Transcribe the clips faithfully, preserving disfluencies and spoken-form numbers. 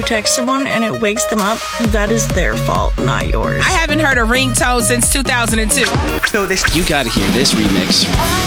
text someone and it wakes them up, that is their fault, not yours. I haven't heard a ringtone since two thousand two. So this, you gotta hear this remix.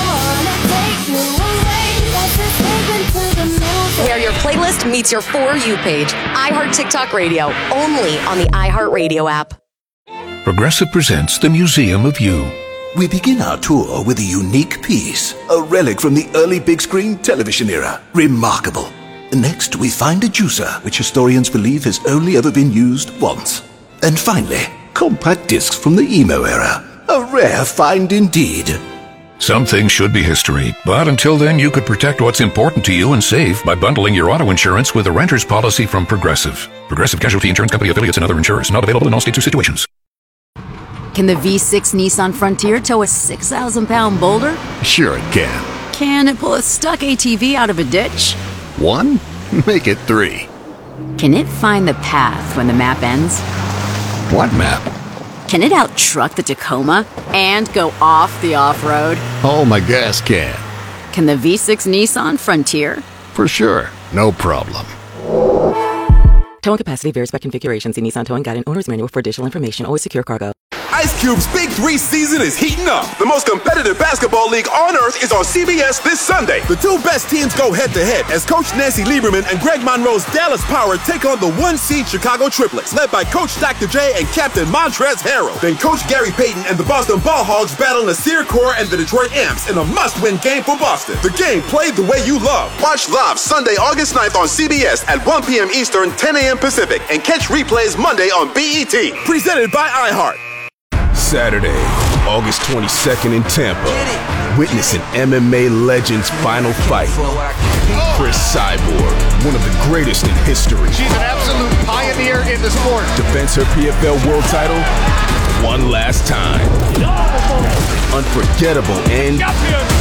Where your playlist meets your For You page. iHeart TikTok Radio, only on the iHeartRadio app. Progressive presents The Museum of You. We begin our tour with a unique piece, a relic from the early big screen television era. Remarkable. Next, we find a juicer, which historians believe has only ever been used once. And finally, compact discs from the emo era. A rare find indeed. Some things should be history, but until then, you could protect what's important to you and save by bundling your auto insurance with a renter's policy from Progressive. Progressive Casualty Insurance Company affiliates and other insurers. Not available in all states or situations. Can the V six Nissan Frontier tow a six thousand pound boulder? Sure it can. Can it pull a stuck A T V out of a ditch? One? Make it three. Can it find the path when the map ends? What map? Can it out-truck the Tacoma and go off the off-road? Oh, my gas can. Can the V six Nissan Frontier? For sure. No problem. Towing capacity varies by configuration. See Nissan Towing Guide and Owner's Manual for additional information. Always secure cargo. Ice Cube's Big Three season is heating up. The most competitive basketball league on earth is on C B S this Sunday. The two best teams go head-to-head as Coach Nancy Lieberman and Greg Monroe's Dallas Power take on the one-seed Chicago Triplets, led by Coach Doctor J and Captain Montrezl Harrell. Then Coach Gary Payton and the Boston Ball Hogs battle Nasir Kaur and the Detroit Amps in a must-win game for Boston. The game played the way you love. Watch live Sunday, August ninth on C B S at one p.m. Eastern, ten a.m. Pacific, and catch replays Monday on B E T. Presented by iHeart. Saturday, August twenty-second in Tampa. Witness an M M A legend's final fight. Chris Cyborg, one of the greatest in history. She's an absolute pioneer in the sport. Defends her P F L world title one last time. Unforgettable end to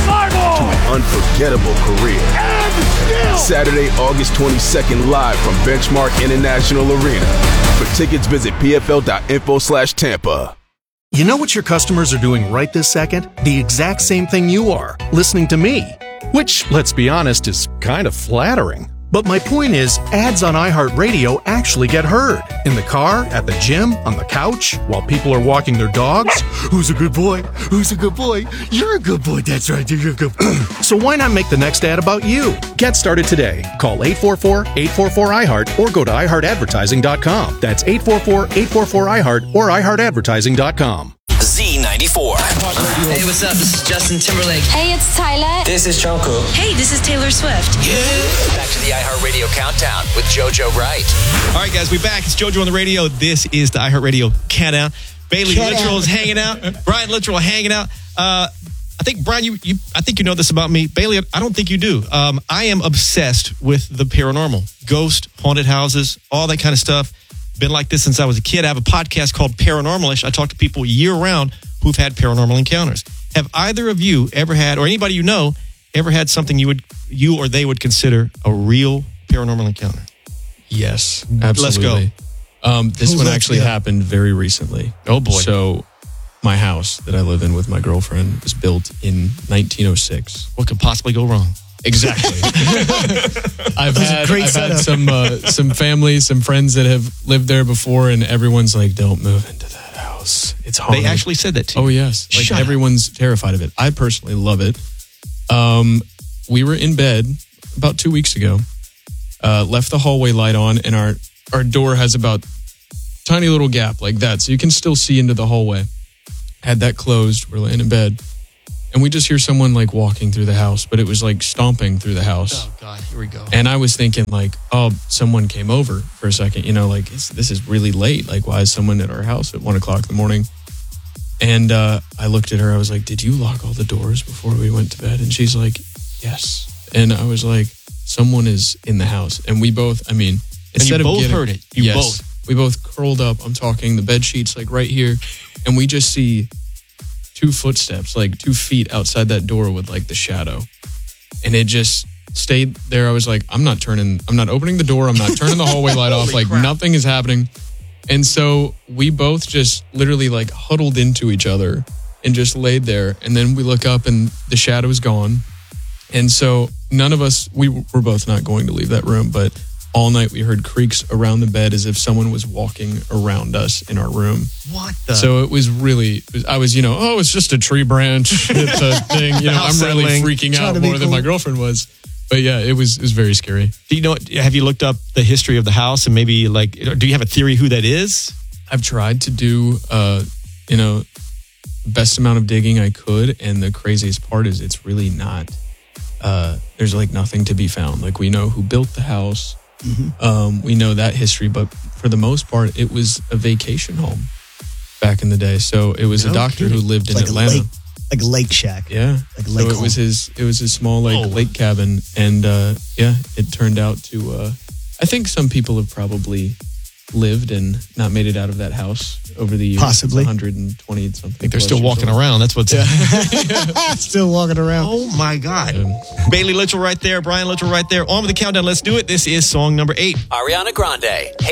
an unforgettable career. Saturday, August twenty-second, live from Benchmark International Arena. For tickets, visit pfl.info slash Tampa. You know what your customers are doing right this second? The exact same thing you are, listening to me. Which, let's be honest, is kind of flattering. But my point is, ads on iHeartRadio actually get heard. In the car, at the gym, on the couch, while people are walking their dogs. Who's a good boy? Who's a good boy? You're a good boy, that's right, you're a good boy. So why not make the next ad about you? Get started today. Call eight four four, eight four four, I heart or go to i heart advertising dot com. That's eight four four, eight four four, I heart or i heart advertising dot com. Z ninety-four. Hey, what's up? This is Justin Timberlake. Hey, it's Tyler. This is Jungkook. Hey, this is Taylor Swift. Yeah. Back to the iHeartRadio Countdown with JoJo Wright. All right, guys, we're back. It's JoJo on the radio. This is the iHeartRadio Countdown. Bailey Countdown. Littrell is hanging out. Brian Littrell hanging out. Uh, I think, Brian, you, you, I think you know this about me. Bailey, I don't think you do. Um, I am obsessed with the paranormal. Ghost, haunted houses, all that kind of stuff. Been like this since I was a kid. I have a podcast called Paranormalish. I talk to people year-round who've had paranormal encounters. Have either of you ever had, or anybody you know, ever had something you would, you or they would consider a real paranormal encounter? Yes, absolutely. Let's go. Um, this Ooh, one let's actually go. happened very recently. Oh, boy. So my house that I live in with my girlfriend was built in nineteen oh six. What could possibly go wrong? Exactly. I've That was a had, great I've setup. had some uh, some family, some friends that have lived there before, and everyone's like, "Don't move into that house. It's haunted." They actually said that to you? Oh yes, like Shut up. everyone's terrified of it. I personally love it. Um, we were in bed about two weeks ago. Uh, left the hallway light on, and our our door has about tiny little gap like that, so you can still see into the hallway. Had that closed. We're laying in bed. And we just hear someone like walking through the house, but it was like stomping through the house. Oh, God, here we go. And I was thinking like, oh, someone came over for a second. You know, like it's, this is really late. Like, why is someone at our house at one o'clock in the morning? And uh, I looked at her. I was like, did you lock all the doors before we went to bed? And she's like, yes. And I was like, someone is in the house. And we both, I mean, And you instead of both getting, heard it. You yes, both. We both curled up. I'm talking the bed sheets like right here. And we just see two footsteps, like two feet outside that door with like the shadow. And it just stayed there. I was like, I'm not turning, I'm not opening the door. I'm not turning the hallway light off. Like nothing is happening. And so we both just literally like huddled into each other and just laid there. And then we look up and the shadow is gone. And so none of us, we were both not going to leave that room, but all night we heard creaks around the bed as if someone was walking around us in our room. What the? So it was really, it was, I was, you know, oh, it's just a tree branch. It's a thing. You know, I'm really settling. freaking Trying out to be more than cool. my girlfriend was. But yeah, it was, it was very scary. Do you know, have you looked up the history of the house and maybe like, do you have a theory who that is? I've tried to do, uh, you know, best amount of digging I could. And the craziest part is it's really not, uh, there's like nothing to be found. Like we know who built the house. Mm-hmm. Um, we know that history, but for the most part, it was a vacation home back in the day. So it was No a doctor kidding. who lived in Like a Atlanta. lake- like a lake shack. Yeah. Like a so lake it was home. his it was his small like Oh. lake cabin, and uh, yeah, it turned out to. Uh, I think some people have probably lived and not made it out of that house over the years. Possibly. It's one hundred twenty something. I think they're plus still years walking old. around. That's what's. Still walking around. Oh my God. Bailey Littrell right there. Brian Littrell right there. On with the countdown. Let's do it. This is song number eight. Ariana Grande,